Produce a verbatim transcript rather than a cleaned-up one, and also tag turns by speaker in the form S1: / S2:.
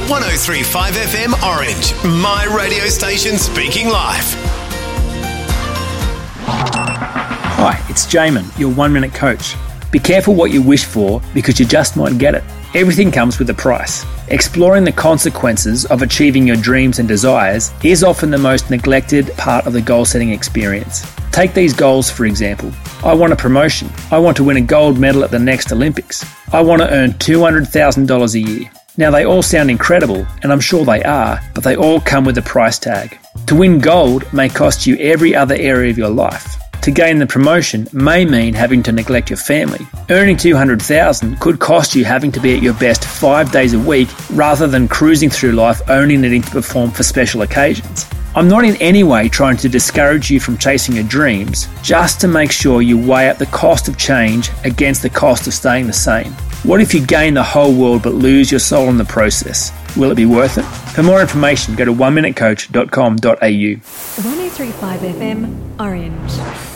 S1: one oh three point five F M Orange, my radio station speaking life.
S2: Hi, it's Jamin, your one-minute coach. Be careful what you wish for because you just might get it. Everything comes with a price. Exploring the consequences of achieving your dreams and desires is often the most neglected part of the goal-setting experience. Take these goals, for example. I want a promotion. I want to win a gold medal at the next Olympics. I want to earn two hundred thousand dollars a year. Now, they all sound incredible, and I'm sure they are, but they all come with a price tag. To win gold may cost you every other area of your life. To gain the promotion may mean having to neglect your family. Earning two hundred thousand dollars could cost you having to be at your best five days a week rather than cruising through life only needing to perform for special occasions. I'm not in any way trying to discourage you from chasing your dreams, just to make sure you weigh up the cost of change against the cost of staying the same. What if you gain the whole world but lose your soul in the process? Will it be worth it? For more information, go to one minute coach dot com dot a u.
S3: one oh three point five F M Orange.